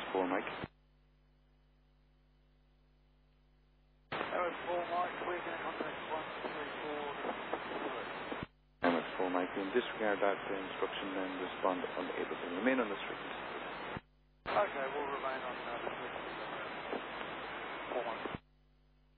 MS4 Mike. MS4 Mike, we're going to contact 134. MS4 Mike, in disregard that instruction and respond unable to remain on the street.